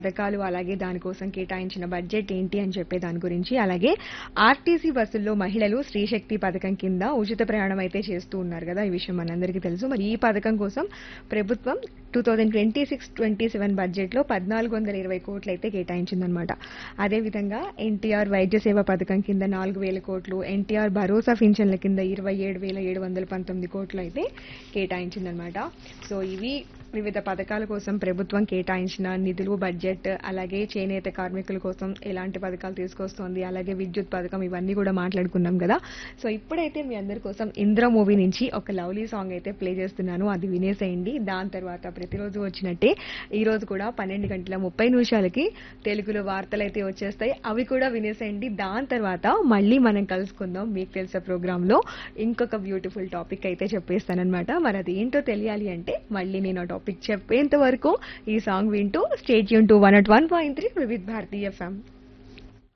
పథకాలు అలాగే దానికోసం కేటాయించిన బడ్జెట్ ఏంటి అని చెప్పే దాని గురించి అలాగే ఆర్టీసీ బస్సుల్లో మహిళలు స్త్రీ శక్తి పథకం కింద ఉచిత ప్రయాణం అయితే చేస్తూ ఉన్నారు కదా ఈ విషయం మనందరికీ తెలుసు మరి ఈ పథకం కోసం ప్రభుత్వం 2026-27 బడ్జెట్ లో 1420 కోట్లు అయితే కేటాయించిందనమాట అదేవిధంగా ఎన్టీఆర్ వైద్య సేవ పథకం కింద 4000 కోట్లు ఎన్టీఆర్ భరోసా పింఛన్ల కింద 27,719 కోట్లు అయితే కేటాయించిందనమాట సో ఇవి వివిధ పథకాల కోసం ప్రభుత్వం కేటాయించిన నిధులు బడ్జెట్ అలాగే చేనేత కార్మికుల కోసం ఎలాంటి పథకాలు తీసుకొస్తోంది అలాగే విద్యుత్ పథకం ఇవన్నీ కూడా మాట్లాడుకున్నాం కదా సో ఇప్పుడైతే మీ అందరి కోసం ఇంద్ర మూవీ నుంచి ఒక లవ్లీ సాంగ్ అయితే ప్లే చేస్తున్నాను అది వినేసేయండి దాని తర్వాత ప్రతిరోజు వచ్చినట్టే ఈ రోజు కూడా 12:30 తెలుగులో వార్తలు అయితే వచ్చేస్తాయి అవి కూడా వినేసేయండి దాని తర్వాత మళ్ళీ మనం కలుసుకుందాం మీకు తెలిసే ప్రోగ్రామ్ లో ఇంకొక బ్యూటిఫుల్ టాపిక్ అయితే చెప్పేస్తానన్నమాట మరి అది ఏంటో తెలియాలి అంటే మళ్ళీ నేను ఆ టాపిక్ చెప్పేంత వరకు ఈ సాంగ్ వింటూ state Yoon to 101.3 Vividh Bharati FM